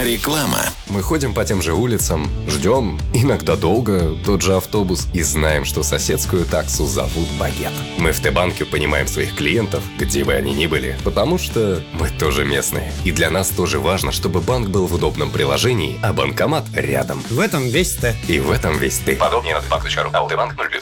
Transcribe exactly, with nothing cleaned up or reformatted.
Реклама. Мы ходим по тем же улицам, ждем, иногда долго, тот же автобус, и знаем, что соседскую таксу зовут Багет. Мы в Т-банке понимаем своих клиентов, где бы они ни были, потому что мы тоже местные. И для нас тоже важно, чтобы банк был в удобном приложении, а банкомат рядом. В этом весь Т. И в этом весь ты. Подробнее на т банк точка ру. АО Т-банк ноль плюс.